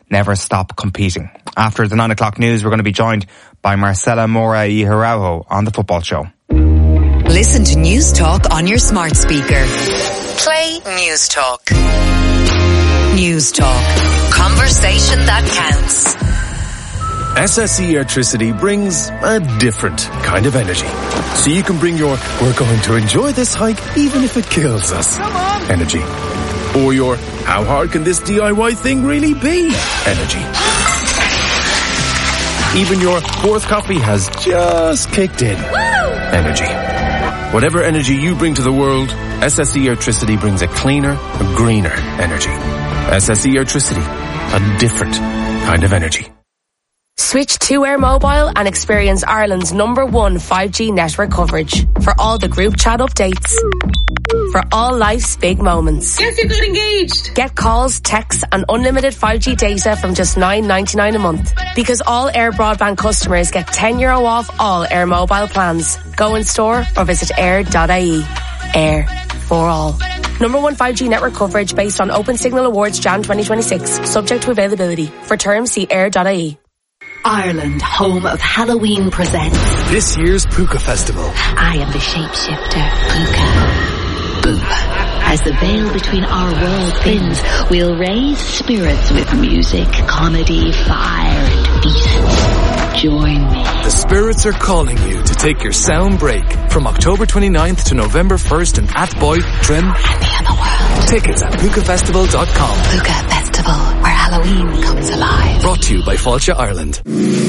never stop competing. After the 9 o'clock news, we're going to be joined by Marcela Mora y Araujo on the Football Show. Listen to News Talk on your smart speaker. Play News Talk. News Talk. Conversation that counts. SSE Electricity brings a different kind of energy. So you can bring your "we're going to enjoy this hike even if it kills us" energy. Or your "how hard can this DIY thing really be" energy. Even your fourth coffee has just kicked in energy. Whatever energy you bring to the world, SSE Electricity brings a cleaner, a greener energy. SSE Electricity, a different kind of energy. Switch to Air Mobile and experience Ireland's #1 5G network coverage for all the group chat updates. For all life's big moments. Guess you got engaged. Get calls, texts and unlimited 5G data from just $9.99 a month. Because all Air Broadband customers get €10 off all Air Mobile plans. Go in store or visit air.ie. Air for all. #1 5G network coverage based on Open Signal Awards Jan 2026. Subject to availability. For terms, see air.ie. Ireland, home of Halloween, presents this year's Puka Festival. I am the shapeshifter, Puka. Boom. As the veil between our world thins, we'll raise spirits with music, comedy, fire, and beasts. Join me. The spirits are calling you to take your sound break from October 29th to November 1st in Athboy, Trim, and the other world. Tickets at pukafestival.com. Puka Festival, where Halloween comes alive. Brought to you by Fáilte Ireland.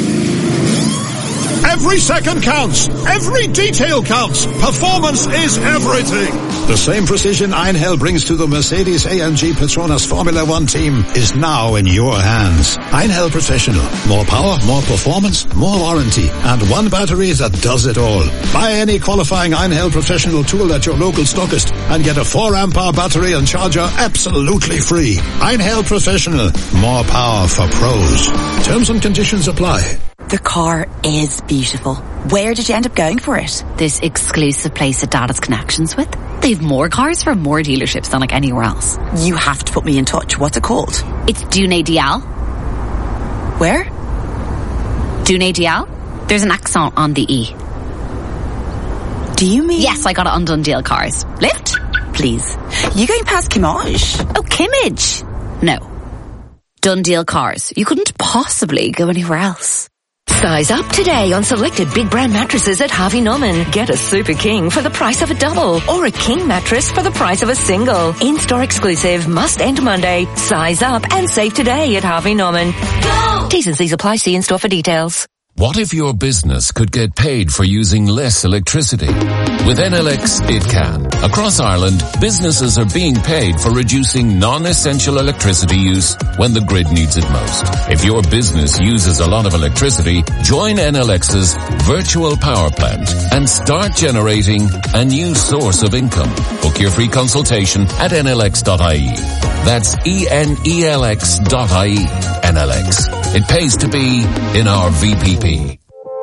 Every second counts. Every detail counts. Performance is everything. The same precision Einhell brings to the Mercedes-AMG Petronas Formula One team is now in your hands. Einhell Professional. More power, more performance, more warranty, and one battery that does it all. Buy any qualifying Einhell Professional tool at your local stockist and get a 4 amp hour battery and charger absolutely free. Einhell Professional. More power for pros. Terms and conditions apply. The car is beautiful. Where did you end up going for it? This exclusive place that Dad has connections with. They've more cars from more dealerships than like anywhere else. You have to put me in touch. What's it called? It's Dune Dial. Where? Dune Dial. There's an accent on the E. Do you mean? Yes, I got it on Dundee Cars. Lift? Please. You going past Kimmage? Oh, Kimmage. No. Dundee Cars. You couldn't possibly go anywhere else. Size up today on selected big brand mattresses at Harvey Norman. Get a Super King for the price of a double or a King mattress for the price of a single. In-store exclusive, must end Monday. Size up and save today at Harvey Norman. Go! T's and C's apply. See in-store for details. What if your business could get paid for using less electricity? With NLX, it can. Across Ireland, businesses are being paid for reducing non-essential electricity use when the grid needs it most. If your business uses a lot of electricity, join NLX's virtual power plant and start generating a new source of income. Book your free consultation at nlx.ie. That's enelx.ie. NLX. It pays to be in our VPP.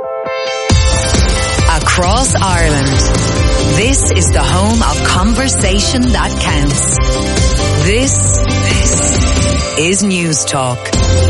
Across Ireland, this is the home of conversation that counts. This is News Talk.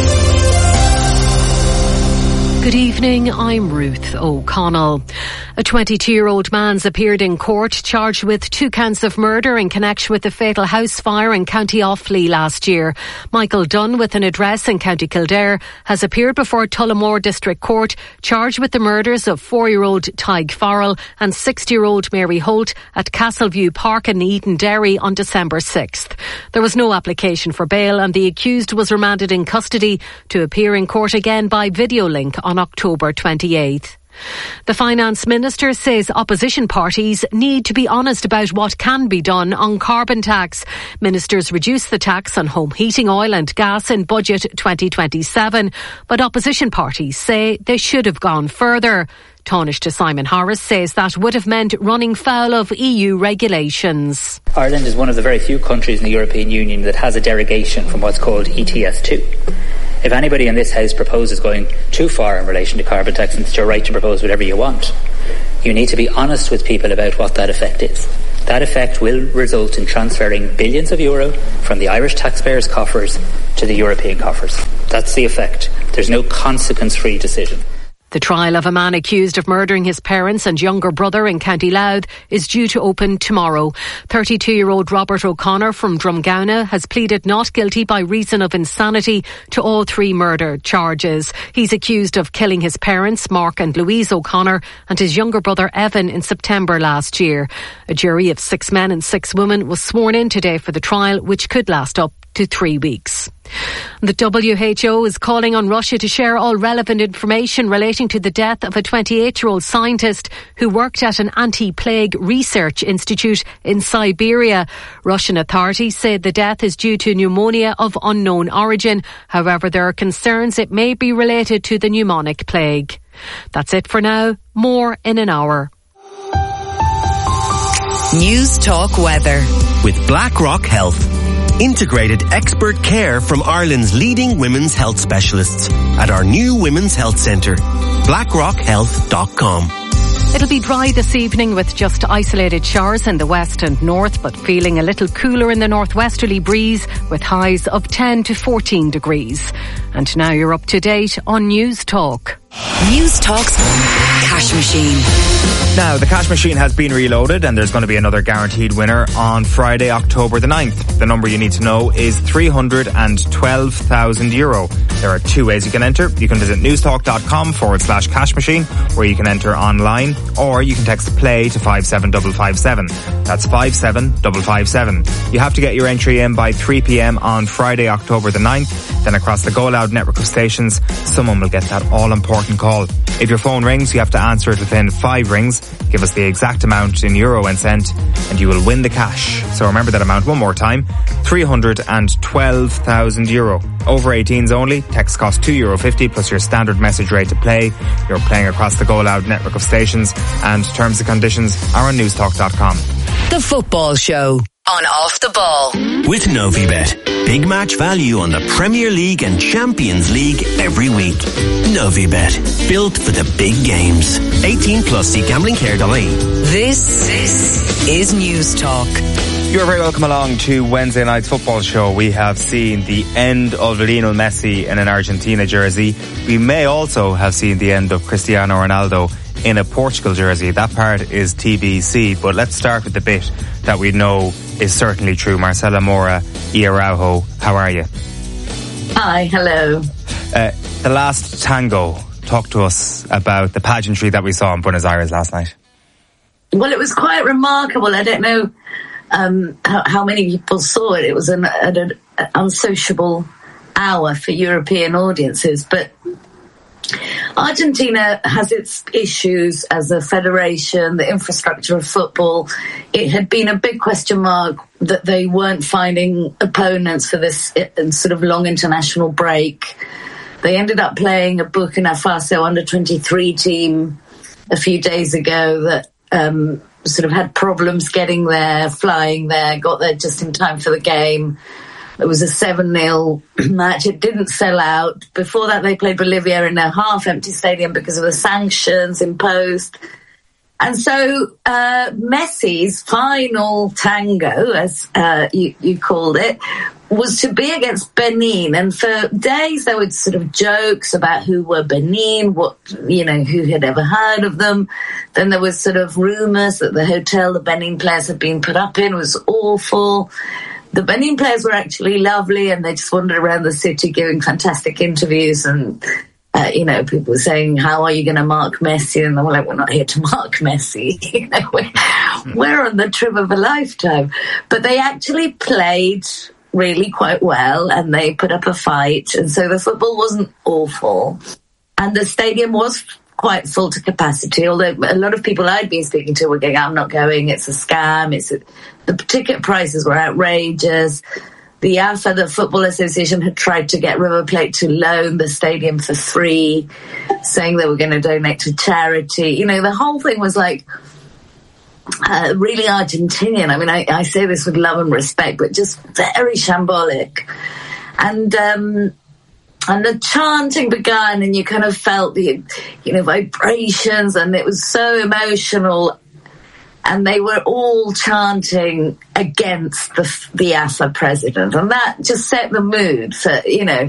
Good evening, I'm Ruth O'Connell. A 22-year-old man's appeared in court charged with 2 counts of murder in connection with the fatal house fire in County Offaly last year. Michael Dunn, with an address in County Kildare, has appeared before Tullamore District Court charged with the murders of 4-year-old Tig Farrell and 60-year-old Mary Holt at Castleview Park in Eden Derry on December 6th. There was no application for bail and the accused was remanded in custody to appear in court again by video link on October 28th. The Finance Minister says opposition parties need to be honest about what can be done on carbon tax. Ministers reduced the tax on home heating oil and gas in Budget 2027, but opposition parties say they should have gone further. Taoiseach Simon Harris says that would have meant running foul of EU regulations. Ireland is one of the very few countries in the European Union that has a derogation from what's called ETS2. If anybody in this House proposes going too far in relation to carbon tax, and it's your right to propose whatever you want, you need to be honest with people about what that effect is. That effect will result in transferring billions of euro from the Irish taxpayers' coffers to the European coffers. That's the effect. There's no consequence-free decision. The trial of a man accused of murdering his parents and younger brother in County Louth is due to open tomorrow. 32-year-old Robert O'Connor from Drumgowna has pleaded not guilty by reason of insanity to all 3 murder charges. He's accused of killing his parents, Mark and Louise O'Connor, and his younger brother Evan in September last year. A jury of 6 men and 6 women was sworn in today for the trial, which could last up to 3 weeks. The WHO is calling on Russia to share all relevant information relating to the death of a 28-year-old scientist who worked at an anti-plague research institute in Siberia. Russian authorities say the death is due to pneumonia of unknown origin. However, there are concerns it may be related to the pneumonic plague. That's it for now. More in an hour. News Talk Weather with BlackRock Health. Integrated expert care from Ireland's leading women's health specialists at our new Women's Health Centre. BlackRockHealth.com. It'll be dry this evening with just isolated showers in the west and north, but feeling a little cooler in the northwesterly breeze with highs of 10 to 14 degrees. And now you're up to date on News Talk. News Talk's Cash Machine. Now, the Cash Machine has been reloaded and there's going to be another guaranteed winner on Friday, October the 9th. The number you need to know is €312,000. There are 2 ways you can enter. You can visit newstalk.com/cash machine, where you can enter online, or you can text play to 57557. That's 57557. You have to get your entry in by 3 p.m. on Friday, October the 9th. Then across the Go Loud network of stations, someone will get that all-important call. If your phone rings, you have to answer it within 5 rings. Give us the exact amount in euro and cent, and you will win the cash. So remember that amount one more time, €312,000. Over 18s only. Text costs €2.50 plus your standard message rate to play. You're playing across the Go Loud network of stations, and terms and conditions are on newstalk.com. The Football Show on Off the Ball with Novibet. Big match value on the Premier League and Champions League every week. Novibet. Built for the big games. 18 plus. See gamblingcare.ie. This is News Talk. You're very welcome along to Wednesday night's football show. We have seen the end of Lionel Messi in an Argentina jersey. We may also have seen the end of Cristiano Ronaldo in a Portugal jersey. That part is TBC, but let's start with the bit that we know is certainly true. Marcela Mora y Araujo, how are you? Hi, hello. The Last Tango. Talk to us about the pageantry that we saw in Buenos Aires last night. Well, it was quite remarkable. I don't know how many people saw it. It was an unsociable hour for European audiences, but Argentina has its issues as a federation, the infrastructure of football. It had been a big question mark that they weren't finding opponents for this sort of long international break. They ended up playing a Burkina Faso under-23 team a few days ago that sort of had problems getting there, flying there, got there just in time for the game. It was a 7-0 match. It didn't sell out. Before that, they played Bolivia in a half-empty stadium because of the sanctions imposed. And so Messi's final tango, as you called it, was to be against Benin. And for days, there were sort of jokes about who were Benin, who had ever heard of them. Then there was sort of rumours that the hotel the Benin players had been put up in was awful. The Benin players were actually lovely, and they just wandered around the city giving fantastic interviews. And, people were saying, how are you going to mark Messi? And they were like, we're not here to mark Messi. We're on the trip of a lifetime. But they actually played really quite well, and they put up a fight. And so the football wasn't awful. And the stadium was quite full to capacity, although a lot of people I'd been speaking to were going, I'm not going, it's a scam, the ticket prices were outrageous. The AFA, the Football Association, had tried to get River Plate to loan the stadium for free, saying they were going to donate to charity. The whole thing was like really Argentinian. I mean, I say this with love and respect, but just very shambolic. And the chanting began, and you kind of felt the, vibrations, and it was so emotional. and they were all chanting against the AFA president. And that just set the mood for,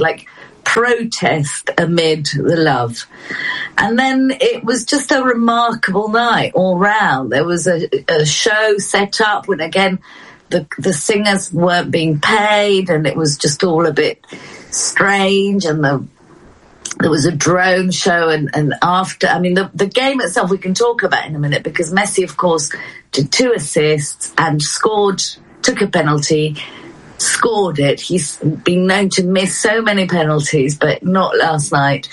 protest amid the love. And then it was just a remarkable night all round. There was a show set up when, again, the singers weren't being paid, and it was just all a bit strange. And there was a drone show, and after, the game itself we can talk about in a minute, because Messi, of course, did 2 assists and took a penalty, scored it. He's been known to miss so many penalties, but not last night.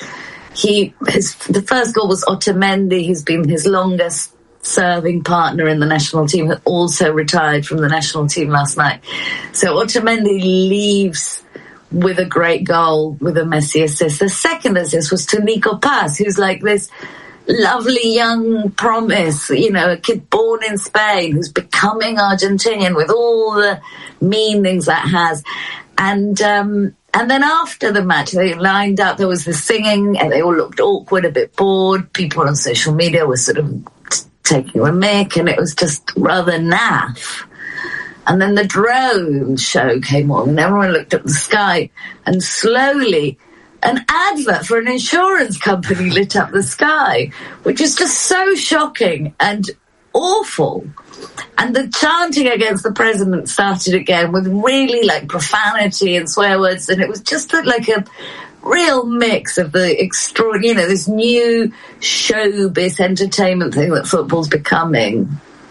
The first goal was Otamendi, who's been his longest serving partner in the national team, who also retired from the national team last night. So Otamendi leaves with a great goal, with a Messi assist. The second assist was to Nico Paz, who's like this lovely young promise, a kid born in Spain who's becoming Argentinian, with all the meanings that has. And then after the match, they lined up, there was the singing, and they all looked awkward, a bit bored. People on social media were sort of taking a mick, and it was just rather naff. And then the drone show came on, and everyone looked at the sky, and slowly an advert for an insurance company lit up the sky, which is just so shocking and awful. And the chanting against the president started again with really profanity and swear words, and it was just like a real mix of the extraordinary, this new showbiz entertainment thing that football's becoming,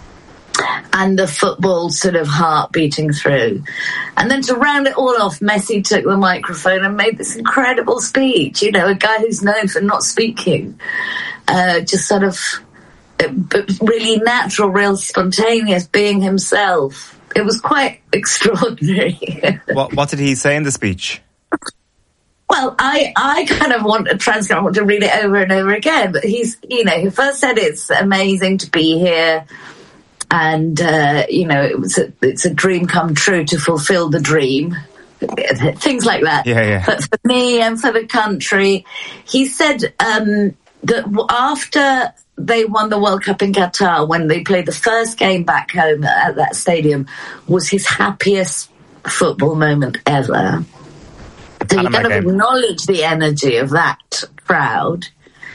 and the football sort of heart beating through. And then to round it all off, Messi took the microphone and made this incredible speech, a guy who's known for not speaking, just sort of really natural, real spontaneous, being himself. It was quite extraordinary. What did he say in the speech? Well, I kind of want a transcript. I want to read it over and over again. But he first said it's amazing to be here. And, it's a dream come true to fulfill the dream. Things like that. Yeah. But for me and for the country, he said that after they won the World Cup in Qatar, when they played the first game back home at that stadium, was his happiest football moment ever. So you kind of acknowledge the energy of that crowd.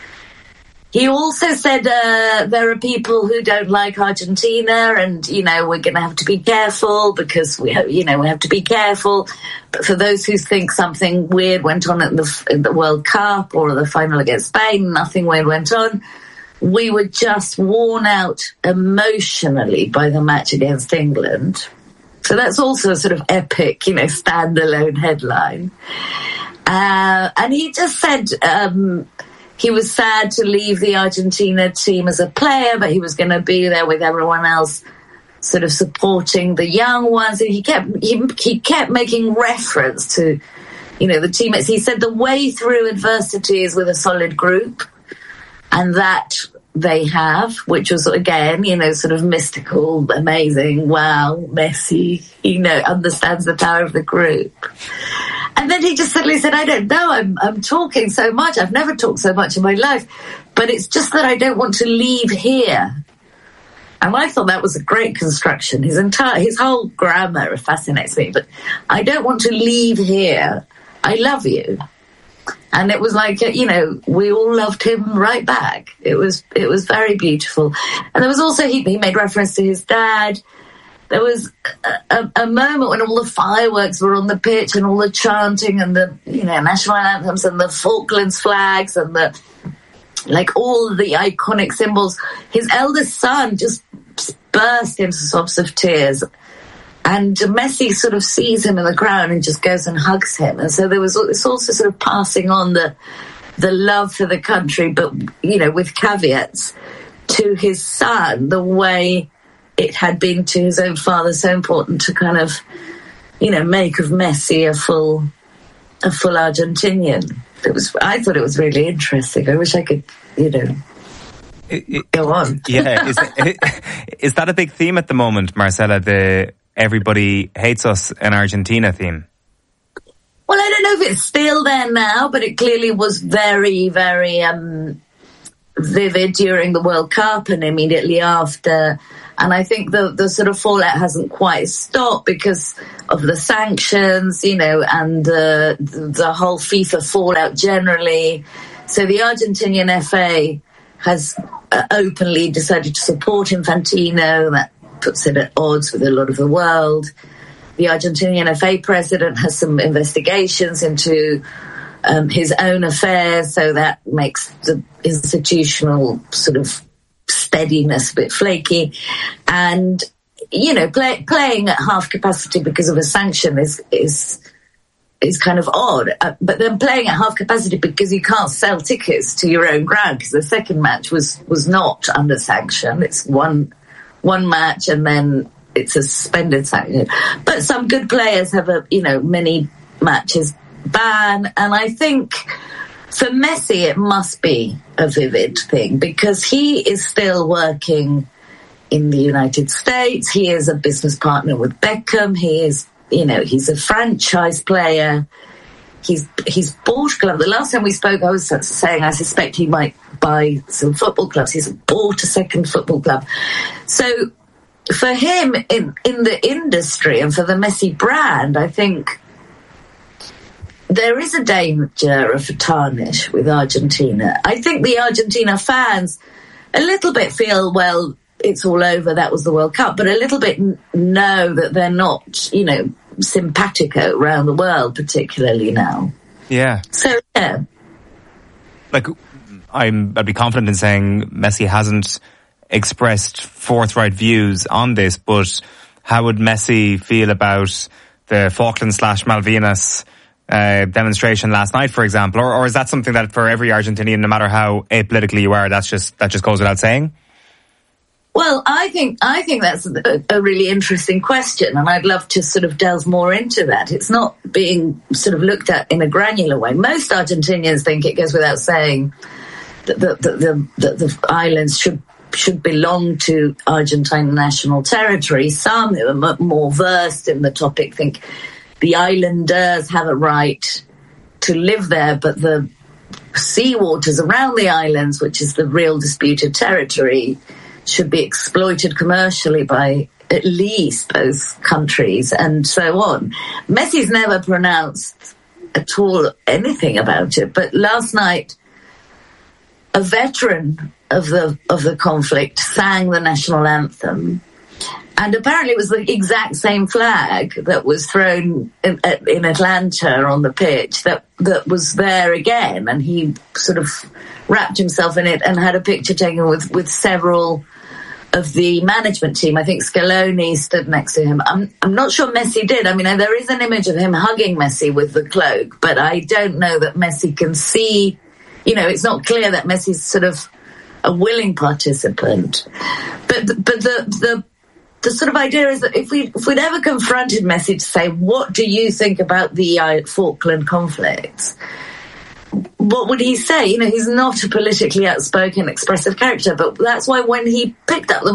He also said there are people who don't like Argentina, and we're going to have to be careful, because we have to be careful. But for those who think something weird went on in the World Cup or the final against Spain, nothing weird went on. We were just worn out emotionally by the match against England. So that's also a sort of epic, standalone headline. And he just said he was sad to leave the Argentina team as a player, but he was going to be there with everyone else, sort of supporting the young ones. And he kept making reference to, the teammates. He said the way through adversity is with a solid group, and that they have, which was, again, sort of mystical, amazing. Wow, Messi, understands the power of the group. And then he just suddenly said, I don't know, I'm talking so much. I've never talked so much in my life, but it's just that I don't want to leave here. And I thought that was a great construction. His whole grammar fascinates me, but I don't want to leave here. I love you. And it was like, we all loved him right back. It was very beautiful. And there was also, he made reference to his dad. There was a moment when all the fireworks were on the pitch, and all the chanting, and the, national anthems, and the Falklands flags, and all the iconic symbols. His eldest son just burst into sobs of tears. And Messi sort of sees him in the crowd and just goes and hugs him. And so it's also sort of passing on the love for the country, but, with caveats to his son, the way it had been to his own father, so important to kind of, make of Messi a full Argentinian. I thought it was really interesting. I wish I could, go on. Yeah. Is that a big theme at the moment, Marcella, the everybody hates us in Argentina theme? Well, I don't know if it's still there now, but it clearly was very, very vivid during the World Cup and immediately after. And I think the sort of fallout hasn't quite stopped because of the sanctions, you know, and the whole FIFA fallout generally. So the Argentinian FA has openly decided to support Infantino. That puts it at odds with a lot of the world. The Argentinian FA president has some investigations into his own affairs, so that makes the institutional sort of steadiness a bit flaky. And, you know, playing at half capacity because of a sanction is kind of odd. But then playing at half capacity because you can't sell tickets to your own ground, because the second match was not under sanction. It's one match and then it's a suspended sanction. But some good players have many matches ban, and I think for Messi it must be a vivid thing because he is still working in the United States. He is a business partner with Beckham. He is, you know, he's a franchise player. He's bought a club. The last time we spoke, I was saying I suspect he might buy some football clubs. He's bought a second football club. So for him in the industry and for the Messi brand, I think there is a danger of a tarnish with Argentina. I think the Argentina fans a little bit feel, well, it's all over, that was the World Cup, but a little bit know that they're not, you know, simpatico around the world, particularly now. Yeah. So, yeah. Like, I'd be confident in saying Messi hasn't expressed forthright views on this, but how would Messi feel about the Falklands/Malvinas demonstration last night, for example, or is that something that for every Argentinian, no matter how apolitically you are, that just goes without saying? Well, I think that's a really interesting question, and I'd love to sort of delve more into that. It's not being sort of looked at in a granular way. Most Argentinians think it goes without saying that the islands should belong to Argentine national territory. Some who are more versed in the topic think the islanders have a right to live there, but the sea waters around the islands, which is the real disputed territory, should be exploited commercially by at least both countries, and so on. Messi's never pronounced at all anything about it, but last night a veteran of the conflict sang the national anthem. And apparently it was the exact same flag that was thrown in Atlanta on the pitch that was there again. And he sort of wrapped himself in it and had a picture taken with several of the management team. I think Scaloni stood next to him. I'm not sure Messi did. I mean, there is an image of him hugging Messi with the cloak, but I don't know that Messi can see, you know, it's not clear that Messi's sort of a willing participant. But the sort of idea is that if we'd ever confronted Messi to say, what do you think about the Falkland conflicts? What would he say? You know, he's not a politically outspoken, expressive character, but that's why when he picked up the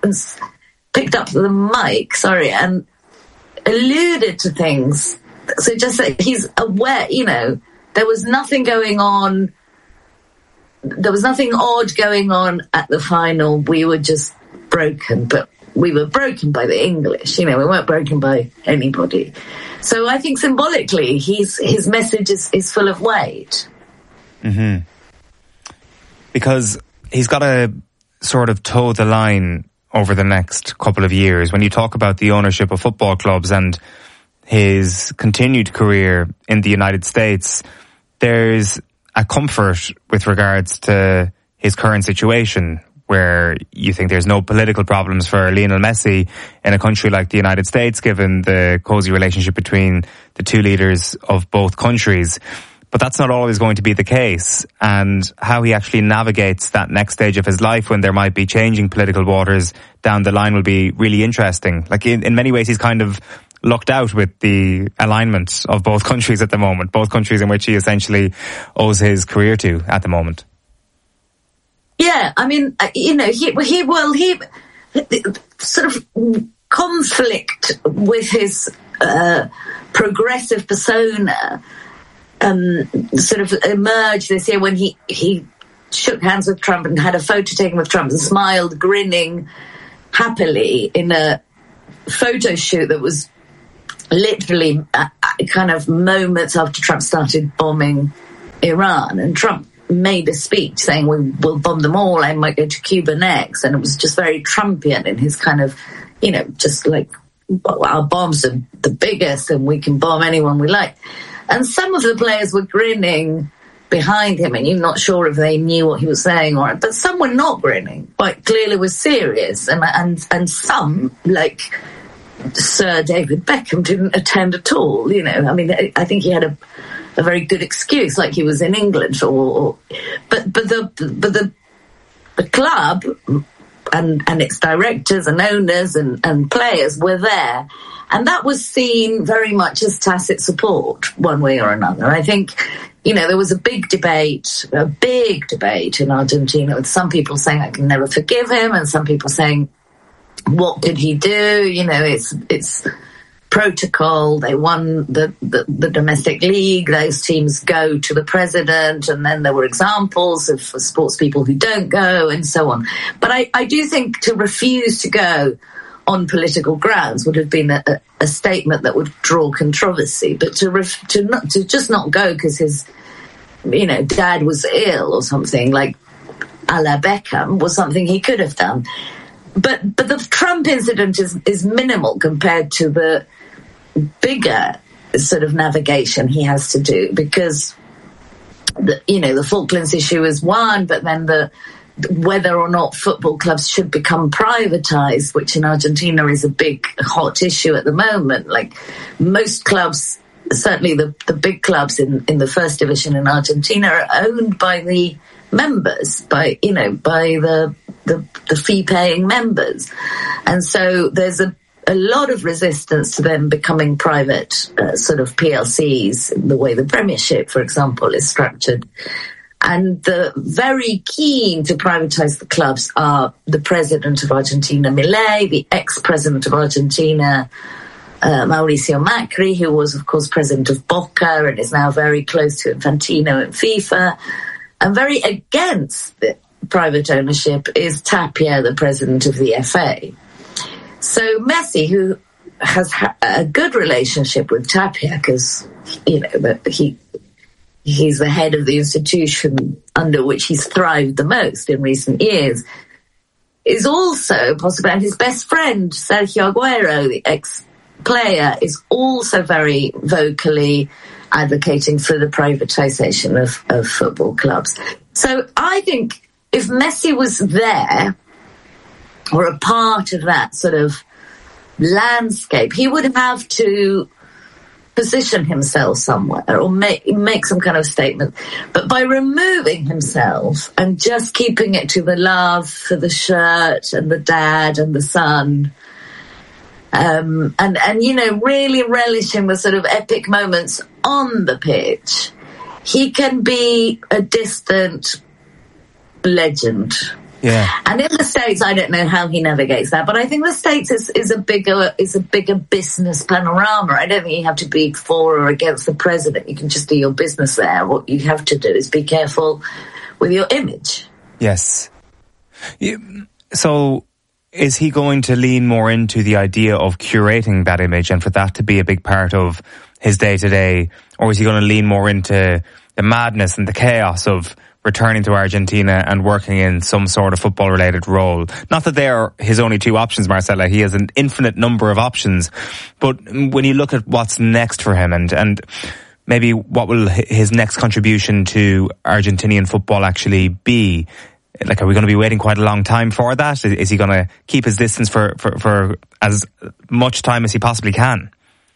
mic, and alluded to things, so just that he's aware, you know, there was nothing going on, there was nothing odd going on at the final. We were just broken, but we were broken by the English, you know, we weren't broken by anybody. So I think symbolically, his message is full of weight. Mm-hmm. Because he's got to sort of toe the line over the next couple of years. When you talk about the ownership of football clubs and his continued career in the United States, there's a comfort with regards to his current situation, where you think there's no political problems for Lionel Messi in a country like the United States, given the cozy relationship between the two leaders of both countries. But that's not always going to be the case. And how he actually navigates that next stage of his life when there might be changing political waters down the line will be really interesting. Like in many ways, he's kind of lucked out with the alignment of both countries at the moment, both countries in which he essentially owes his career to at the moment. Yeah, I mean, you know, he sort of conflict with his progressive persona sort of emerged this year when he shook hands with Trump and had a photo taken with Trump and smiled, grinning, happily in a photo shoot that was literally kind of moments after Trump started bombing Iran. And Trump made a speech saying, we will bomb them all, I might go to Cuba next. And it was just very Trumpian in his kind of, you know, just like, our bombs are the biggest and we can bomb anyone we like. And some of the players were grinning behind him, and you're not sure if they knew what he was saying, but some were not grinning, quite clearly was serious. And some, like Sir David Beckham, didn't attend at all, you know. I mean, I think he had a very good excuse, like he was in England, but the club and its directors and owners and players were there, and that was seen very much as tacit support, one way or another. I think, you know, there was a big debate in Argentina, with some people saying I can never forgive him, and some people saying, what could he do? You know, it's protocol. They won the domestic league. Those teams go to the president, and then there were examples of sports people who don't go, and so on. But I do think to refuse to go on political grounds would have been a statement that would draw controversy. But to just not go because his, you know, dad was ill or something, like a la Beckham, was something he could have done. But the Trump incident is minimal compared to the bigger sort of navigation he has to do, because the Falklands issue is one, but then whether or not football clubs should become privatized, which in Argentina is a big hot issue at the moment. Like most clubs, certainly the big clubs in the first division in Argentina, are owned by the members, by the fee-paying members, and so there's a lot of resistance to them becoming private sort of PLCs, the way the Premiership, for example, is structured. And the very keen to privatize the clubs are the president of Argentina, Milei, the ex-president of Argentina, Mauricio Macri, who was, of course, president of Boca and is now very close to Infantino and FIFA. And very against the private ownership is Tapia, the president of the FA. So Messi, who has a good relationship with Tapia, because, you know, he's the head of the institution under which he's thrived the most in recent years, is also possible. And his best friend, Sergio Aguero, the ex-player, is also very vocally advocating for the privatization of football clubs. So I think if Messi was there, or a part of that sort of landscape, he would have to position himself somewhere or make some kind of statement. But by removing himself and just keeping it to the love for the shirt and the dad and the son, and you know, really relishing the sort of epic moments on the pitch, he can be a distant legend. Yeah. And in the States, I don't know how he navigates that, but I think the States is a bigger business panorama. I don't think you have to be for or against the president. You can just do your business there. What you have to do is be careful with your image. Yes. So is he going to lean more into the idea of curating that image and for that to be a big part of his day-to-day? Or is he going to lean more into the madness and the chaos of returning to Argentina and working in some sort of football-related role? Not that they are his only two options, Marcella. He has an infinite number of options. But when you look at what's next for him and maybe what will his next contribution to Argentinian football actually be, like, are we going to be waiting quite a long time for that? Is he going to keep his distance for as much time as he possibly can?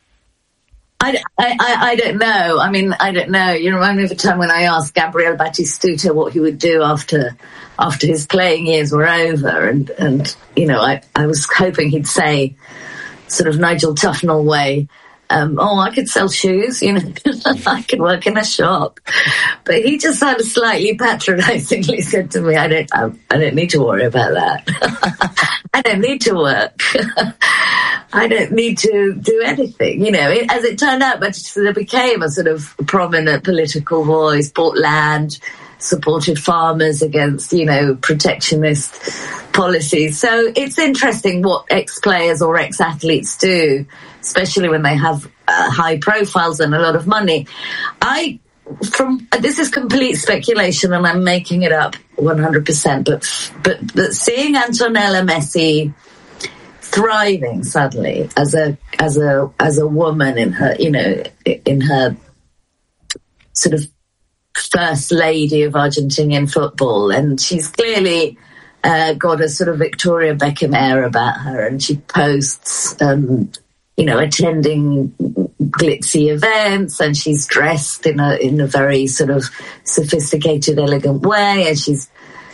I don't know. I mean, I don't know. You remind me of a time when I asked Gabriel Batistuta what he would do after his playing years were over. And you know, I was hoping he'd say, sort of Nigel Tufnell way, I could sell shoes, you know, I could work in a shop. But he just sort of slightly patronizingly said to me, I don't need to worry about that. I don't need to work. I don't need to do anything, you know. As it turned out, Batista became a sort of prominent political voice, bought land, supported farmers against, you know, protectionist policies. So it's interesting what ex-players or ex-athletes do, especially when they have high profiles and a lot of money. This is complete speculation and I'm making it up 100%, but seeing Antonella Messi thriving suddenly as a woman in her, you know, in her sort of first lady of Argentinian football, and she's clearly got a sort of Victoria Beckham air about her, and she posts, you know, attending glitzy events, and she's dressed in a very sort of sophisticated, elegant way, and she's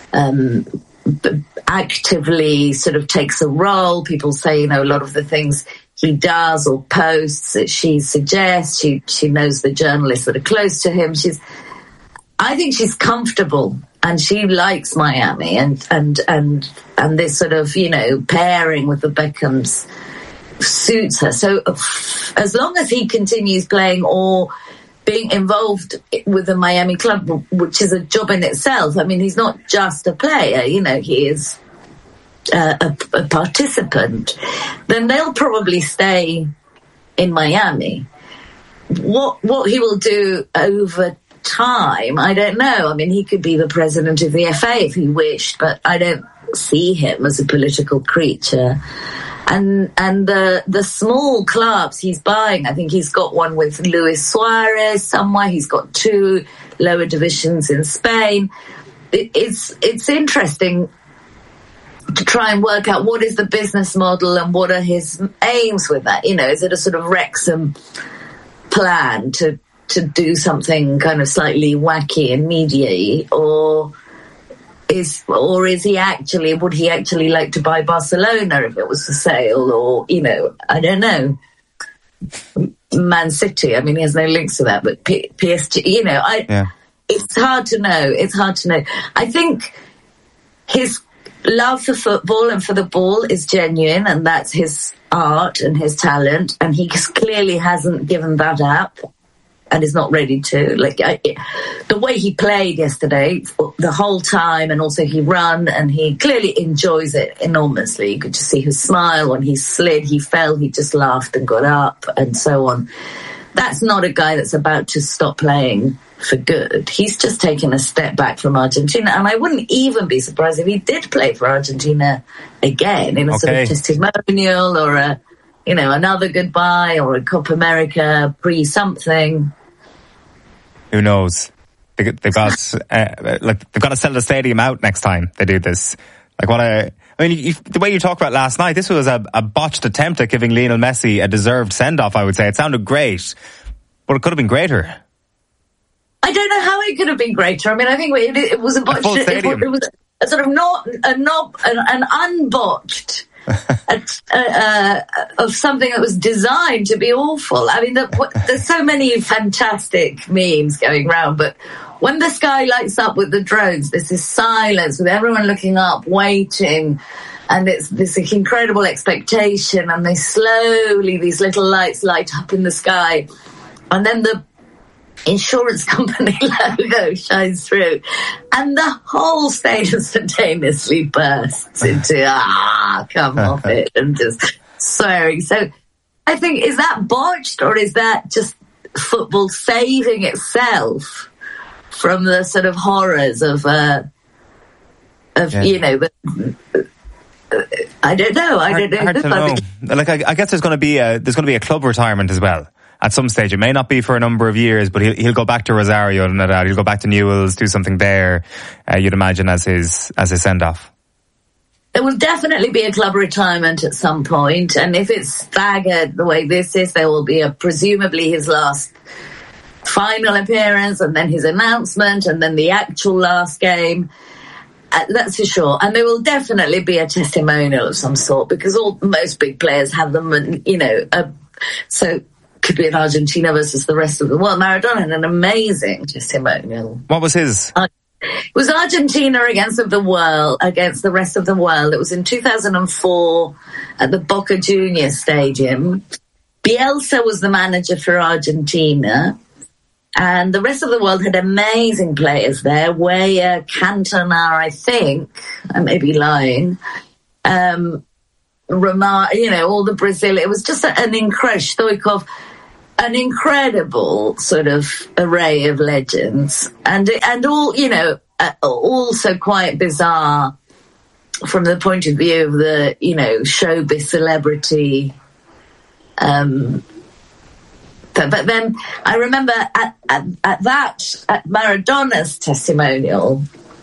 actively sort of takes a role. People say, you know, a lot of the things he does or posts that she suggests, she knows the journalists that are close to him. I think she's comfortable and she likes Miami, and this sort of, you know, pairing with the Beckhams suits her. So as long as he continues playing or being involved with the Miami club, which is a job in itself. I mean, he's not just a player, you know, he is a participant. Then they'll probably stay in Miami. What he will do over time, I don't know. I mean, he could be the president of the FA if he wished, but I don't see him as a political creature. And the small clubs he's buying, I think he's got one with Luis Suarez somewhere. He's got 2 lower divisions in Spain. It's interesting to try and work out what is the business model and what are his aims with that. You know, is it a sort of Wrexham plan to do something kind of slightly wacky and media-y, or is he actually, would he actually like to buy Barcelona if it was for sale, or, you know, I don't know, Man City. I mean, he has no links to that, but PSG, you know, it's hard to know. It's hard to know. I think his love for football and for the ball is genuine, and that's his art and his talent, and he clearly hasn't given that up and is not ready to. Like, the way he played yesterday the whole time, and also he ran, and he clearly enjoys it enormously. You could just see his smile when he slid, he fell, he just laughed and got up and so on. That's not a guy that's about to stop playing for good. He's just taken a step back from Argentina, and I wouldn't even be surprised if he did play for Argentina again in a sort of testimonial, or a, you know, another goodbye, or a Copa America pre-something. Who knows? They've got to sell the stadium out next time they do this. I mean, the way you talked about last night, this was a botched attempt at giving Lionel Messi a deserved send-off, I would say. It sounded great, but it could have been greater. I don't know how it could have been greater. I mean, I think it was a botched... It was a sort of an unbotched... of something that was designed to be awful. I mean, there's so many fantastic memes going around, but when the sky lights up with the drones, there's this silence with everyone looking up, waiting, and it's this incredible expectation, and these little lights light up in the sky, and then the insurance company logo shines through, and the whole stadium spontaneously bursts into come off it, and just swearing. So I think, is that botched, or is that just football saving itself from the sort of horrors of you know, I don't know. Hard to know. Like, I guess there's going to be a club retirement as well. At some stage, it may not be for a number of years, but he'll go back to Rosario and that. He'll go back to Newell's, do something there. You'd imagine as his send off. There will definitely be a club retirement at some point, and if it's staggered the way this is, there will be presumably his last final appearance, and then his announcement, and then the actual last game. That's for sure. And there will definitely be a testimonial of some sort, because most big players have them, and you know, so. Could be in Argentina versus the rest of the world. Maradona had an amazing testimonial. What was his? It was Argentina against the rest of the world. It was in 2004 at the Boca Juniors Stadium. Bielsa was the manager for Argentina, And the rest of the world had amazing players there. Weah, Cantona, I think. I may be lying. Ramar, all the Brazil. It was just an incredible, an incredible sort of array of legends. And all, also quite bizarre from the point of view of the, showbiz celebrity. But then I remember at Maradona's testimonial,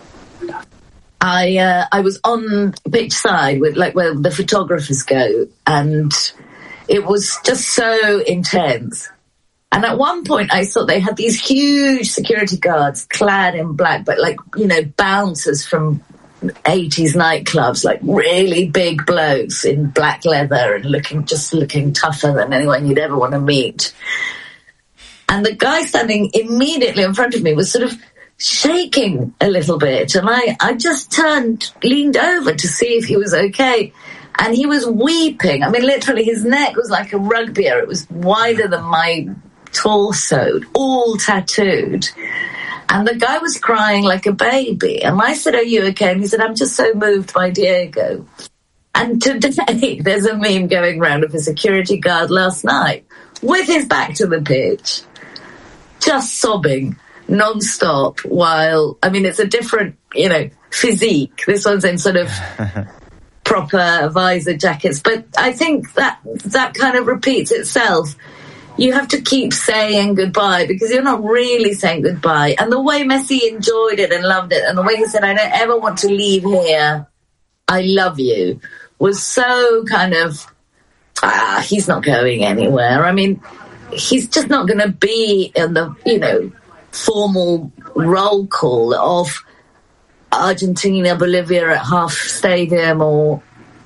I was on pitch side with where the photographers go, and it was just so intense. And at one point I saw they had these huge security guards clad in black, but bouncers from 80s nightclubs, really big blokes in black leather and looking tougher than anyone you'd ever want to meet. And the guy standing immediately in front of me was sort of shaking a little bit, and I just leaned over to see if he was okay, and he was weeping. I mean, literally his neck was like a rugbyer. It was wider than my torso, all tattooed. And the guy was crying like a baby. And I said, "Are you okay?" And he said, "I'm just so moved by Diego." And today, there's a meme going around of a security guard last night with his back to the pitch, just sobbing non-stop while, it's a different, physique. This one's in sort of proper visor jackets. But I think that kind of repeats itself. You have to keep saying goodbye because you're not really saying goodbye. And the way Messi enjoyed it and loved it, and the way he said, "I don't ever want to leave here, I love you," was so kind of, he's not going anywhere. I mean, he's just not going to be in the, formal roll call of Argentina, Bolivia at half stadium, or,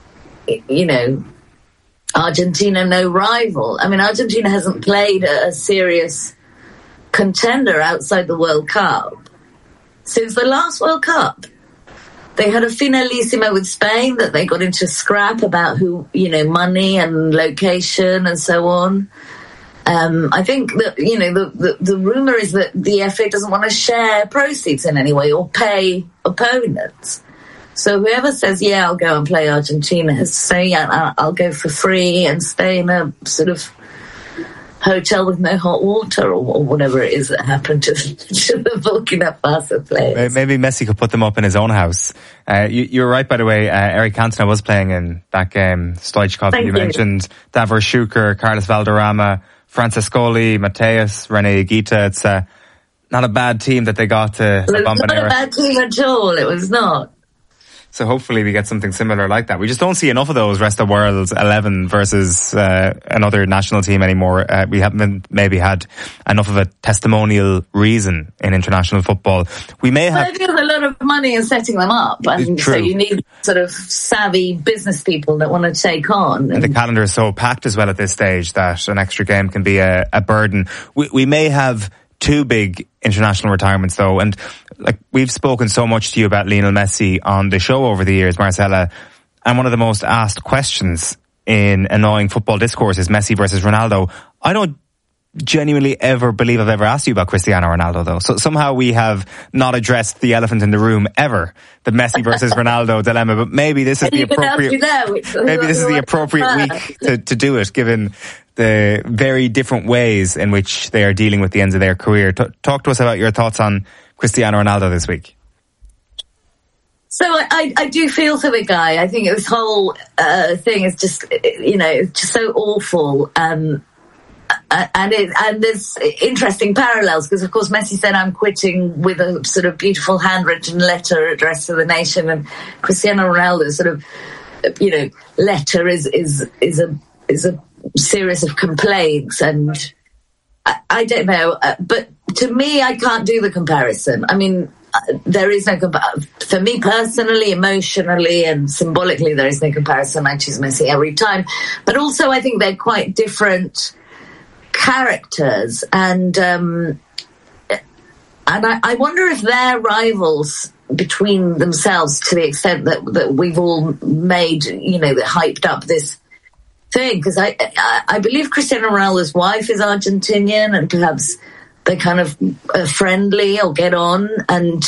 Argentina, no rival. I mean, Argentina hasn't played a serious contender outside the World Cup since the last World Cup. They had a finalissima with Spain that they got into scrap about who, money and location and so on. I think that, the rumour is that the FA doesn't want to share proceeds in any way or pay opponents. So whoever says, "Yeah, I'll go and play Argentina," has to say, "Yeah, I'll go for free and stay in a sort of hotel with no hot water," or whatever it is that happened to the Burkina Faso players. Maybe Messi could put them up in his own house. You were right, by the way. Eric Cantona was playing in that game. Stoichkov, you mentioned, Davor Schuker, Carlos Valderrama, Francescoli, Mateus, René Higuita. It's not a bad team that they got to It was not a bad team at all. It was not. So hopefully we get something similar like that. We just don't see enough of those rest of world 11 versus another national team anymore. We haven't maybe had enough of a testimonial reason in international football. We may have... There's a lot of money in setting them up. And so you need sort of savvy business people that want to take on. And the calendar is so packed as well at this stage that an extra game can be a burden. We may have two big international retirements though, and we've spoken so much to you about Lionel Messi on the show over the years, Marcella, and one of the most asked questions in annoying football discourse is Messi versus Ronaldo. I don't genuinely ever believe I've ever asked you about Cristiano Ronaldo though, so somehow we have not addressed the elephant in the room ever, the Messi versus Ronaldo dilemma. But maybe this is the appropriate week to do it, given the very different ways in which they are dealing with the ends of their career. Talk to us about your thoughts on Cristiano Ronaldo this week. So I do feel for the guy. I think this whole thing is just, just so awful. And there's interesting parallels because, of course, Messi said, "I'm quitting," with a sort of beautiful handwritten letter addressed to the nation, and Cristiano Ronaldo's sort of, letter is a series of complaints, and I don't know, but to me, I can't do the comparison. I mean, there is no for me personally, emotionally, and symbolically, there is no comparison. I choose Messi every time, but also I think they're quite different characters, and I wonder if they're rivals between themselves to the extent that we've all made, that hyped up this thing, because I believe Cristiano Ronaldo's wife is Argentinian, and perhaps they kind of are friendly or get on. And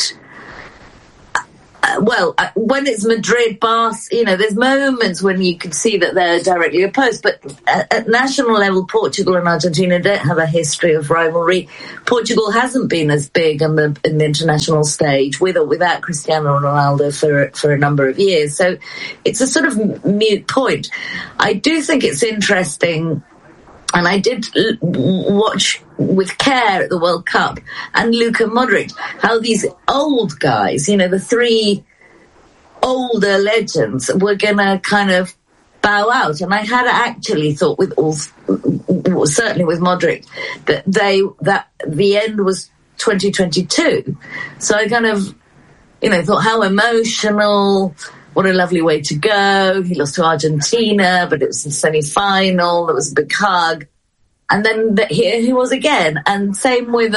when it's Madrid, Barca, there's moments when you can see that they're directly opposed. But at national level, Portugal and Argentina don't have a history of rivalry. Portugal hasn't been as big in the international stage, with or without Cristiano Ronaldo, for a number of years. So it's a sort of mute point. I do think it's interesting. And I did watch with care at the World Cup and Luka Modric, how these old guys, the three older legends, were going to kind of bow out. And I had actually thought certainly with Modric, that the end was 2022. So I kind of, thought how emotional. What a lovely way to go. He lost to Argentina, but it was a semi-final. There was a big hug. And then here he was again. And same with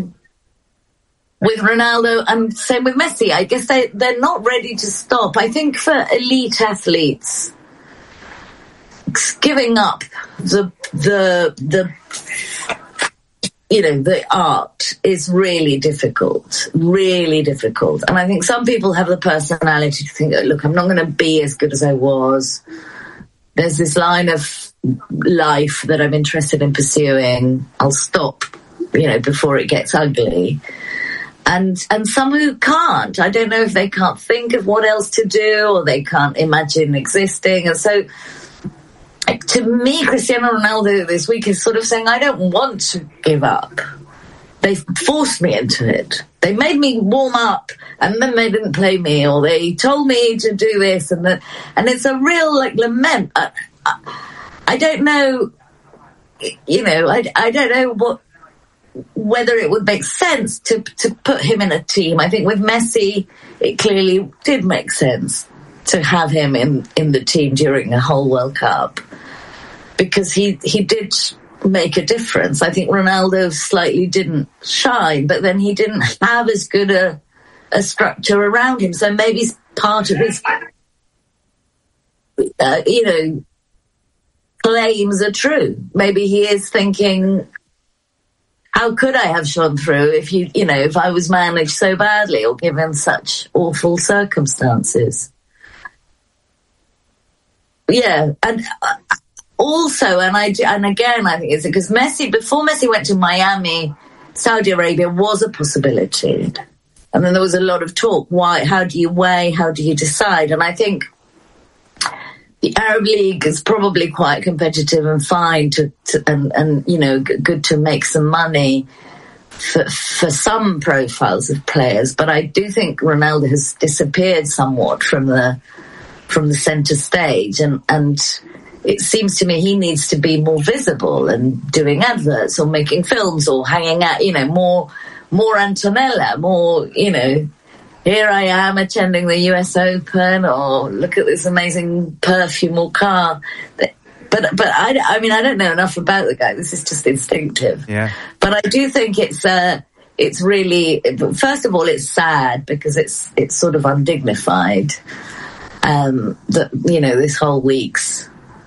Ronaldo and same with Messi. I guess they're not ready to stop. I think for elite athletes, giving up the art is really difficult. And I think some people have the personality to think, look, I'm not going to be as good as I was. There's this line of life that I'm interested in pursuing. I'll stop, before it gets ugly. And some who can't. I don't know if they can't think of what else to do, or they can't imagine existing. And so, to me, Cristiano Ronaldo this week is sort of saying, I don't want to give up. They forced me into it. They made me warm up, and then they didn't play me, or they told me to do this and that. And it's a real, lament. I don't know, I don't know whether it would make sense to put him in a team. I think with Messi, it clearly did make sense to have him in the team during the whole World Cup, because he did make a difference. I think Ronaldo slightly didn't shine, but then he didn't have as good a structure around him. So maybe part of his, claims are true. Maybe he is thinking, how could I have shone through if I was managed so badly or given such awful circumstances? Yeah, and also, and again, I think it's because before Messi went to Miami, Saudi Arabia was a possibility. And then there was a lot of talk. How do you weigh? How do you decide? And I think the Arab League is probably quite competitive and fine good to make some money for some profiles of players. But I do think Ronaldo has disappeared somewhat from the centre stage, and it seems to me he needs to be more visible and doing adverts or making films or hanging out, more Antonella, more, here I am attending the US Open, or look at this amazing perfume or car. But I don't know enough about the guy. This is just instinctive. Yeah. But I do think it's really, first of all, it's sad because it's sort of undignified. That, this whole week's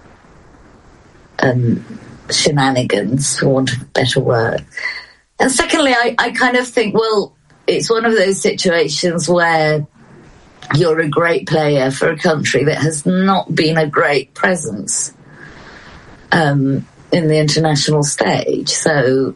shenanigans, for want of a better word. And secondly, I kind of think, well, it's one of those situations where you're a great player for a country that has not been a great presence in the international stage. So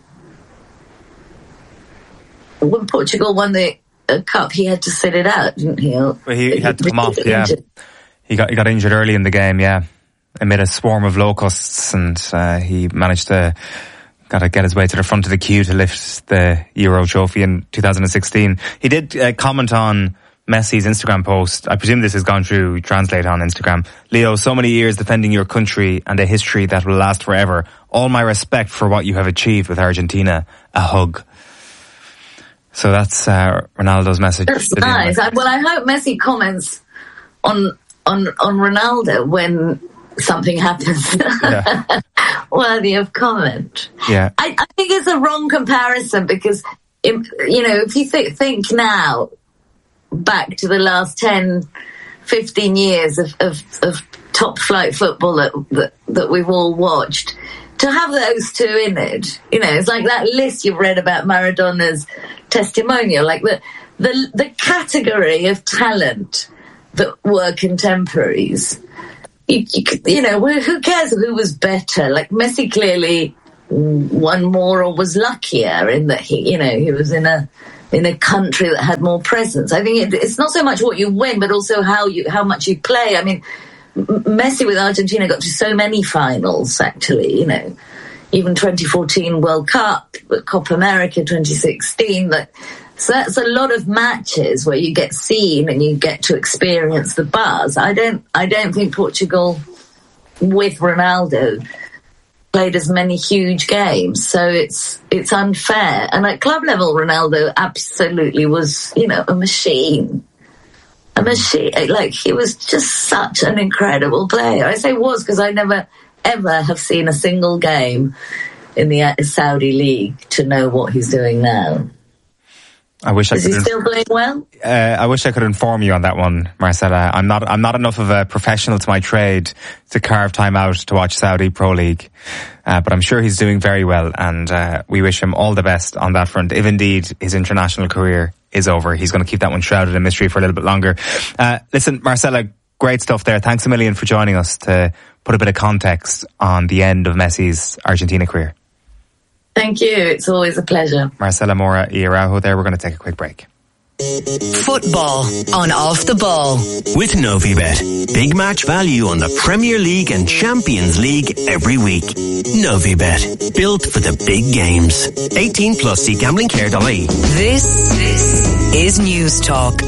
when Portugal won the cup, he had to sit it out, didn't he? Well, he had to come off, yeah. He got injured early in the game, yeah, amid a swarm of locusts, and he managed to get his way to the front of the queue to lift the Euro trophy in 2016. He did comment on Messi's Instagram post. I presume this has gone through Translate on Instagram. Leo, so many years defending your country and a history that will last forever. All my respect for what you have achieved with Argentina. A hug. So that's Ronaldo's message. That's nice. Well, I hope Messi comments on Ronaldo when something happens worthy of comment. Yeah, I think it's a wrong comparison because if you think now back to the last 10, 15 years of top flight football that we've all watched, to have those two in it, it's like that list you've read about Maradona's testimonial, like the category of talent that were contemporaries. Who cares who was better? Like Messi clearly won more or was luckier in that he was in a country that had more presence. I think it's not so much what you win, but also how much you play. I mean, Messi with Argentina got to so many finals, actually, even 2014 World Cup, Copa America 2016. So that's a lot of matches where you get seen and you get to experience the buzz. I don't think Portugal with Ronaldo played as many huge games, so it's unfair. And at club level, Ronaldo absolutely was, a machine. A machine. Like, he was just such an incredible player. I say was because I never, ever have seen a single game in the Saudi league to know what he's doing now. Is he still playing well? I wish I could inform you on that one, Marcella. I'm not enough of a professional to my trade to carve time out to watch Saudi Pro League. But I'm sure he's doing very well, and we wish him all the best on that front. If indeed his international career is over, he's going to keep that one shrouded in mystery for a little bit longer. Listen, Marcella, great stuff there. Thanks a million for joining us to put a bit of context on the end of Messi's Argentina career. Thank you. It's always a pleasure. Marcella Mora y Araujo there. We're going to take a quick break. Football on Off the Ball. With Novibet. Big match value on the Premier League and Champions League every week. Novibet. Built for the big games. 18 plus. See gamblingcare.ie. This is News Talk.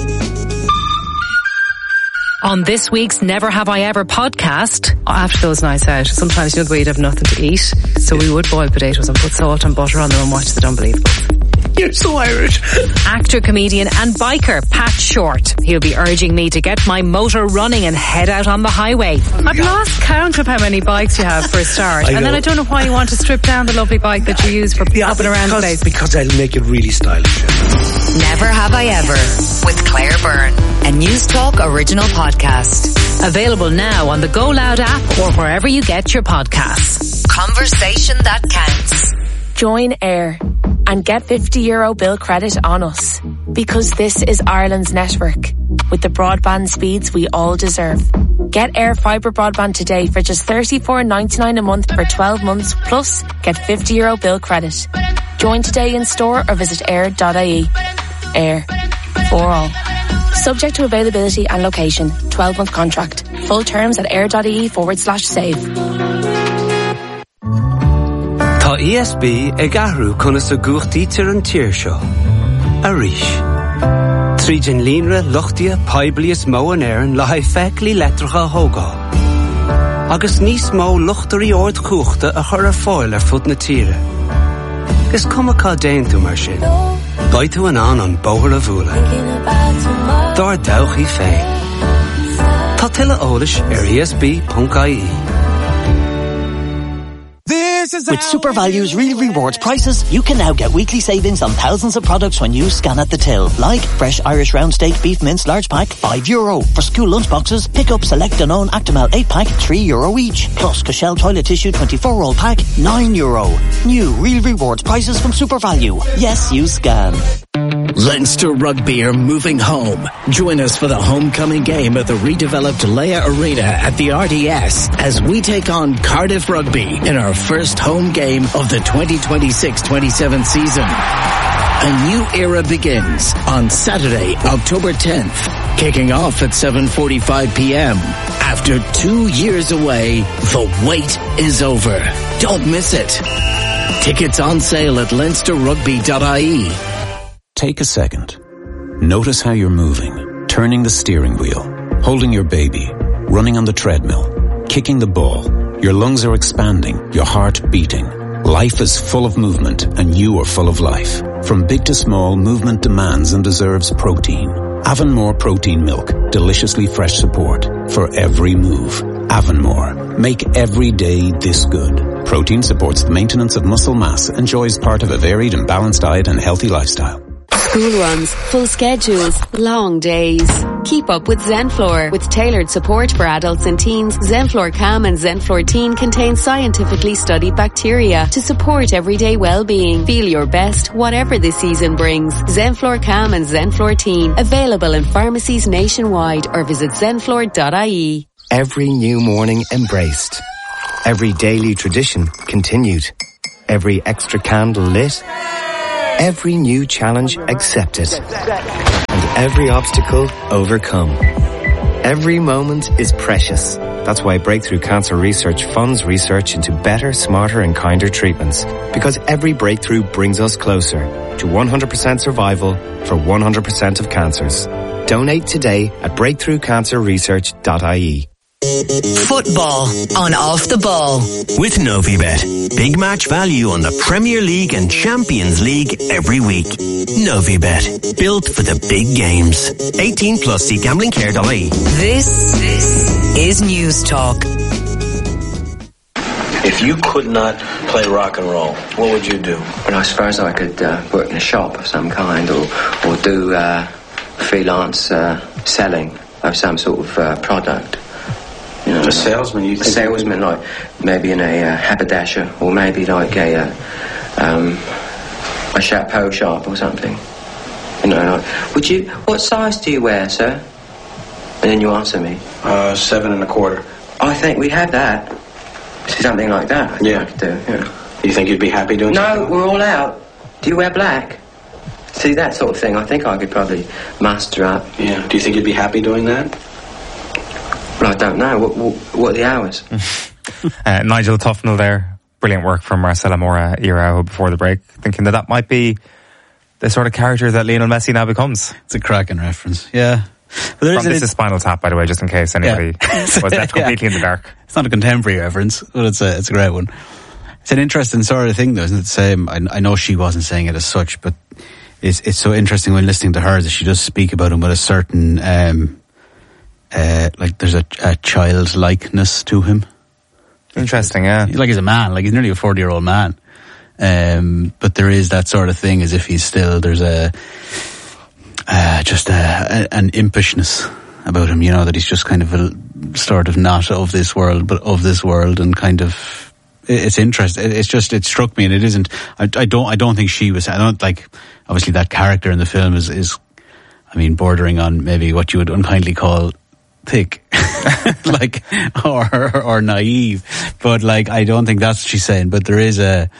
On this week's Never Have I Ever podcast, after those nights out, sometimes you'd have nothing to eat, so we would boil potatoes and put salt and butter on them and watch The Unbelievable. You're so Irish. Actor, comedian and biker Pat Short. He'll be urging me to get my motor running and head out on the highway. I've lost count of how many bikes you have for a start. And then I don't know why you want to strip down the lovely bike that you use for hopping around the place. Because I'll make it really stylish. Never Have I Ever with Claire Byrne, a News Talk original podcast. Available now on the Go Loud app or wherever you get your podcasts. Conversation that counts. Join Air and get €50 bill credit on us, because this is Ireland's network with the broadband speeds we all deserve. Get Air Fibre broadband today for just $34.99 a month for 12 months, plus get €50 bill credit. Join today in store or visit air.ie. Air. For all. Subject to availability and location. 12-month contract. Full terms at air.ie/save. Tá ESB ag ahrú chuna sa gúchtaí tir an tír seo. Arís. Trídin línre luchtia paiblias mó an éireann le haid feic lí letracha hógá. Agus níos mó luchtarí ord cúchta a chur ar fáil ar fud na tíre. Gus cuma cá déan tú mar sin. Gaid tú an bóthar a bhúla. Dar dawch í féin. Tá tuile ólis ar esb.ie. With Super Value's Real Rewards prices, you can now get weekly savings on thousands of products when you scan at the till. Like fresh Irish round steak beef mince large pack, €5. For school lunchboxes, pick up Select Danone Actimel 8 pack, €3 each. Plus Cushell toilet tissue 24-roll pack, €9. New Real Rewards prices from Super Value. Yes, you scan. Leinster Rugby are moving home. Join us for the homecoming game at the redeveloped Leia Arena at the RDS as we take on Cardiff Rugby in our first home game of the 2026-27 season. A new era begins on Saturday, October 10th, kicking off at 7:45 p.m. After 2 years away, the wait is over. Don't miss it. Tickets on sale at leinsterrugby.ie. Take a second. Notice how you're moving, turning the steering wheel, holding your baby, running on the treadmill, kicking the ball. Your lungs are expanding, your heart beating. Life is full of movement, and you are full of life. From big to small, movement demands and deserves protein. Avonmore Protein Milk, deliciously fresh support for every move. Avonmore, make every day this good. Protein supports the maintenance of muscle mass, enjoys part of a varied and balanced diet and healthy lifestyle. School runs, full schedules, long days. Keep up with Zenflor. With tailored support for adults and teens, Zenflor Calm and Zenflor Teen contain scientifically studied bacteria to support everyday well-being. Feel your best, whatever the season brings. Zenflor Calm and Zenflor Teen. Available in pharmacies nationwide or visit zenflor.ie. Every new morning embraced. Every daily tradition continued. Every extra candle lit. Every new challenge accepted. And every obstacle overcome. Every moment is precious. That's why Breakthrough Cancer Research funds research into better, smarter and kinder treatments. Because every breakthrough brings us closer to 100% survival for 100% of cancers. Donate today at breakthroughcancerresearch.ie. Football on Off the Ball. With Novibet. Big match value on the Premier League and Champions League every week. Novibet. Built for the big games. 18 plus. See gamblingcare.ie. This is News Talk. If you could not play rock and roll, what would you do? Well, I suppose I could work in a shop of some kind or do freelance selling of some sort of product. You know, a salesman? A salesman, like maybe in a haberdasher, or maybe like a chapeau shop or something. You know, like, what size do you wear, sir? And then you answer me. 7 1/4. I think we'd have that. Something like that. I think I could do. Yeah. You think you'd be happy doing something? No, we're all out. Do you wear black? See, that sort of thing. I think I could probably muster up. Yeah. Do you think you'd be happy doing that? Well, I don't know. What are the hours? Nigel Tufnell there. Brilliant work from Marcelo Mora Irao before the break. Thinking that might be the sort of character that Lionel Messi now becomes. It's a cracking reference, yeah. But this is Spinal Tap, by the way, just in case anybody was left completely in the dark. It's not a contemporary reference, but it's a great one. It's an interesting sort of thing, though, isn't it? The same. I know she wasn't saying it as such, but it's so interesting when listening to her that she does speak about him with a certain like there's a childlikeness to him. Interesting, yeah. Like he's a man, like he's nearly a 40-year-old man. But there is that sort of thing as if he's still, there's an impishness about him, you know, that he's just kind of a sort of not of this world, but of this world, and kind of, it's interesting. It's just, it struck me, and it isn't, I don't think she was, obviously that character in the film is bordering on maybe what you would unkindly call thick, or naive, but I don't think that's what she's saying. But there is a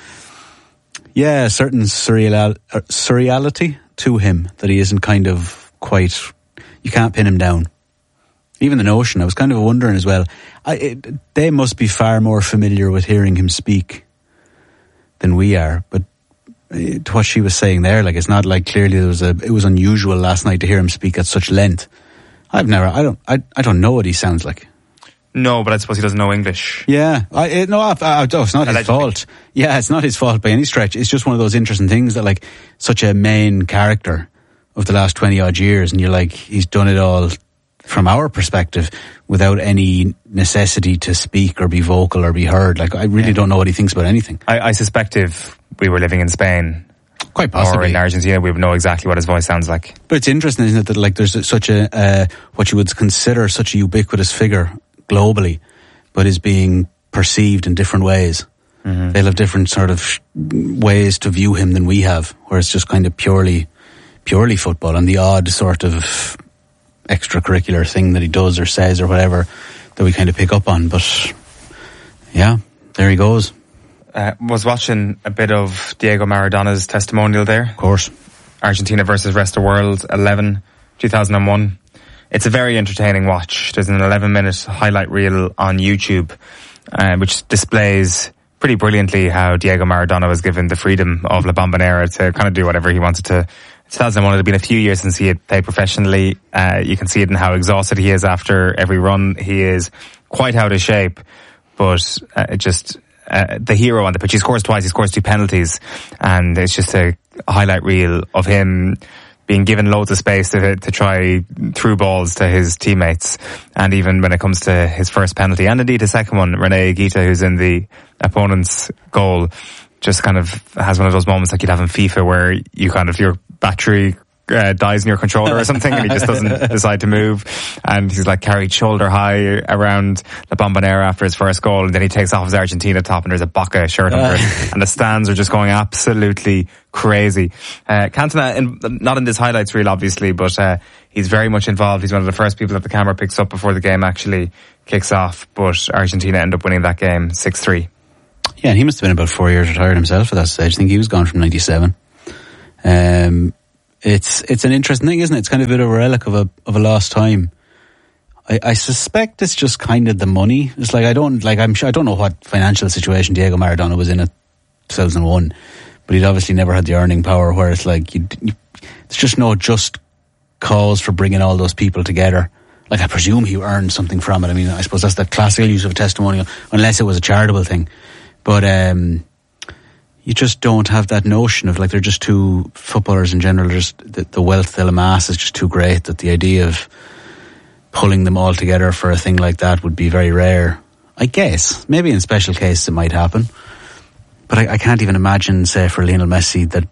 certain surreality to him that he isn't kind of quite. You can't pin him down. Even the notion, I was kind of wondering as well. They must be far more familiar with hearing him speak than we are. But to what she was saying there, it's not like clearly it was unusual last night to hear him speak at such length. I don't know what he sounds like. No, but I suppose he doesn't know English. Yeah. It's not his fault. Yeah, it's not his fault by any stretch. It's just one of those interesting things that such a main character of the last 20 odd years, and you're he's done it all from our perspective without any necessity to speak or be vocal or be heard. I really don't know what he thinks about anything. I suspect if we were living in Spain, quite possibly, or in Argentina, we would know exactly what his voice sounds like. But it's interesting, isn't it, that there's such a what you would consider such a ubiquitous figure globally, but is being perceived in different ways. Mm-hmm. They'll have different sort of ways to view him than we have, where it's just kind of purely football and the odd sort of extracurricular thing that he does or says or whatever that we kind of pick up on. But yeah, there he goes. Was watching a bit of Diego Maradona's testimonial there. Of course. Argentina versus rest of the world, 2001. It's a very entertaining watch. There's an 11-minute highlight reel on YouTube, which displays pretty brilliantly how Diego Maradona was given the freedom of La Bombonera to kind of do whatever he wanted to. 2001, it had been a few years since he had played professionally. You can see it in how exhausted he is after every run. He is quite out of shape, but the hero on the pitch. He scores twice, he scores 2 penalties, and it's just a highlight reel of him being given loads of space to try through balls to his teammates. And even when it comes to his first penalty, and indeed his second one, Rene Higuita, who's in the opponent's goal, just kind of has one of those moments like you'd have in FIFA where you're battery dies in your controller or something, and he just doesn't decide to move, and he's like carried shoulder high around La Bombonera after his first goal, and then he takes off his Argentina top and there's a Boca shirt under it, and the stands are just going absolutely crazy. Cantona, not in this highlights reel obviously, but he's very much involved. He's one of the first people that the camera picks up before the game actually kicks off, but Argentina end up winning that game 6-3. Yeah, and he must have been about 4 years retired himself at that stage. I think he was gone from 97. It's an interesting thing, isn't it? It's kind of a bit of a relic of a lost time. I suspect it's just kind of the money. It's like I don't know what financial situation Diego Maradona was in at 2001, but he'd obviously never had the earning power where it's like there's just no just cause for bringing all those people together. Like, I presume he earned something from it. I mean, I suppose that's the classical use of a testimonial, unless it was a charitable thing. But you just don't have that notion of, like, they're just two footballers in general, just the wealth they'll amass is just too great that the idea of pulling them all together for a thing like that would be very rare. I guess maybe in special cases it might happen, but I can't even imagine, say, for Lionel Messi, that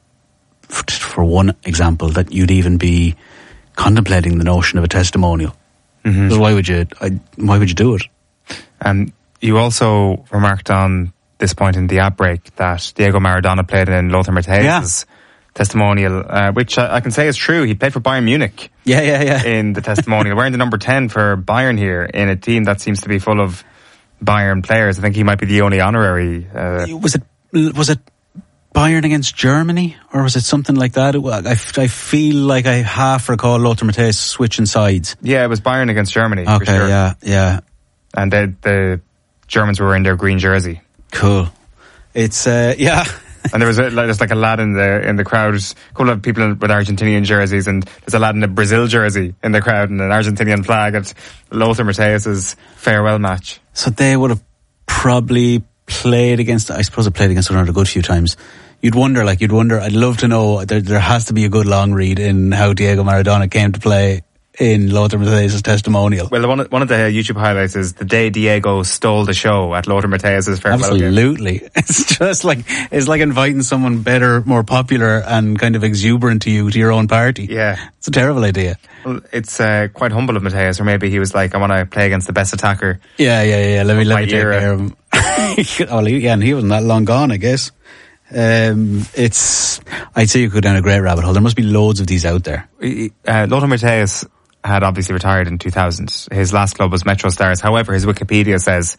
for one example, that you'd even be contemplating the notion of a testimonial. Mm-hmm. So why would you do it? You also remarked on this point in the ad break that Diego Maradona played in Lothar Matthäus' testimonial, which I can say is true. He played for Bayern Munich. Yeah. In the testimonial, wearing the number 10 for Bayern here, in a team that seems to be full of Bayern players. I think he might be the only honorary. Was it Bayern against Germany, or was it something like that? I feel like I half recall Lothar Matthäus switching sides. Yeah, it was Bayern against Germany. Okay, for sure. Yeah. And the Germans were wearing their green jersey. Cool. It's yeah. And there was there's like a lad in the crowd, a couple of people with Argentinian jerseys, and there's a lad in a Brazil jersey in the crowd and an Argentinian flag at Lothar Matthäus' farewell match. So they would have probably played against, I suppose, played against one another a good few times. You'd wonder, I'd love to know, there has to be a good long read in how Diego Maradona came to play in Lothar Matthäus' testimonial. Well, one of the YouTube highlights is the day Diego stole the show at Lothar Matthäus' farewell Absolutely. game. It's just like, it's like inviting someone better, more popular and kind of exuberant to your own party. Yeah. It's a terrible idea. Well, it's quite humble of Matthäus, or maybe he was like, I want to play against the best attacker. Yeah. Let me take care of him. And he wasn't that long gone, I guess. I'd say you could go down a great rabbit hole. There must be loads of these out there. Lothar Matthäus had obviously retired in 2000. His last club was Metro Stars. However, his Wikipedia says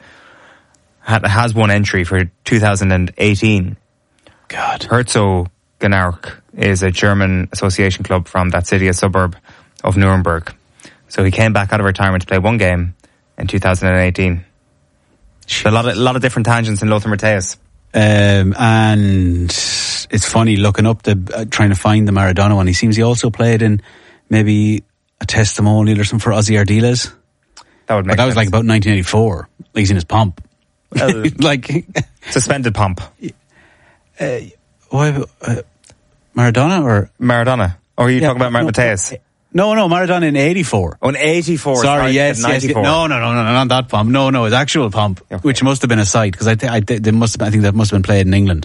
has one entry for 2018. God. Herzogenaurach is a German association club from that city, a suburb of Nuremberg. So he came back out of retirement to play one game in 2018. A lot of different tangents in Lothar Matthäus. And it's funny looking up trying to find the Maradona one. He seems he also played in maybe a testimonial or something for Ozzy Ardiles. That would make that sense. was like about 1984. He's in his pomp. Like suspended pomp. Maradona or Maradona? Or are you talking about Matthäus? No, Maradona in 84. Oh, in 84. Sorry, yes. 94. No, not that pomp. No, his actual pomp, okay. Which must have been a site, because I think that must have been played in England.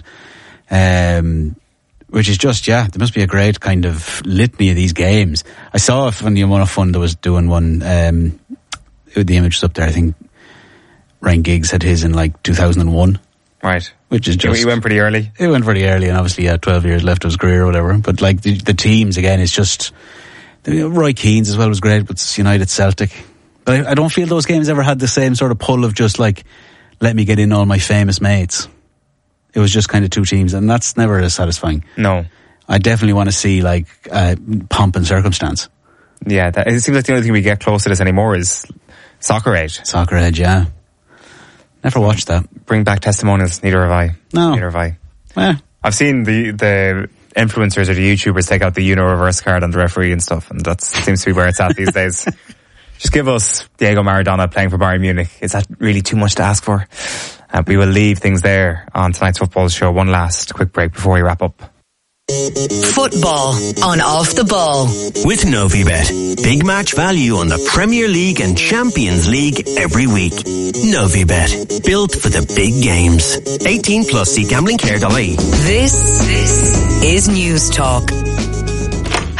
Which is just, there must be a great kind of litany of these games. I saw on the Amount of Fun that was doing one, the image was up there, I think Ryan Giggs had his in like 2001. Right. Which is just... He went pretty early. He went pretty early, and obviously he had 12 years left of his career or whatever. But like the teams, again, it's just... Roy Keane's as well was great, but United Celtic. But I don't feel those games ever had the same sort of pull of just like, let me get in all my famous mates. It was just kind of two teams, and that's never as satisfying. No. I definitely want to see like pomp and circumstance. Yeah, it seems like the only thing we get close to this anymore is Soccer Age. Soccer Age, yeah. Never watched that. Bring back testimonials, neither have I. No. Neither have I. I've seen the influencers or the YouTubers take out the reverse card on the referee and stuff, and that seems to be where it's at these days. Just give us Diego Maradona playing for Bayern Munich. Is that really too much to ask for? We will leave things there on tonight's football show. One last quick break before we wrap up. Football on Off the Ball. With Novibet. Big match value on the Premier League and Champions League every week. Novibet. Built for the big games. 18 plus. See gamblingcare.ie. This is News Talk.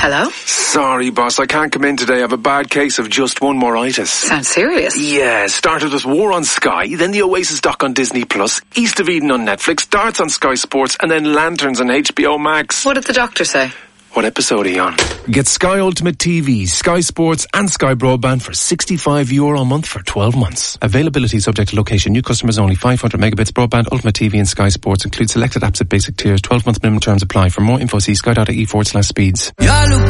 Hello? Sorry, boss, I can't come in today. I have a bad case of just one moritis. Sounds serious. Yeah, started with War on Sky, then the Oasis doc on Disney Plus, East of Eden on Netflix, Darts on Sky Sports, and then Lanterns on HBO Max. What did the doctor say? What episode are you on? Get Sky Ultimate TV, Sky Sports and Sky Broadband for €65 a month for 12 months. Availability subject to location. New customers only. 500 megabits broadband, Ultimate TV and Sky Sports. Include selected apps at basic tiers. 12-month minimum terms apply. For more info, see sky.ie/speeds.